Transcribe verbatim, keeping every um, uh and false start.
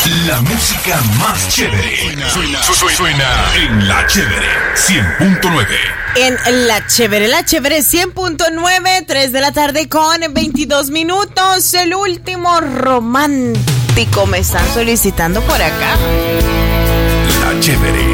La música más chévere. Suena, suena, suena, suena en La Chévere cien punto nueve. En La Chévere, La Chévere cien punto nueve, tres de la tarde con veintidós minutos. El último romántico me están solicitando por acá. La Chévere.